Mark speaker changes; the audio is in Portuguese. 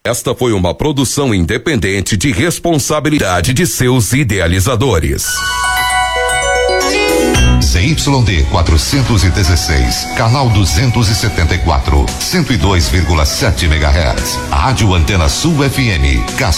Speaker 1: Esta foi uma produção independente de responsabilidade de seus idealizadores.
Speaker 2: ZYD 416, canal 274, 102,7 MHz. Rádio Antena Sul FM,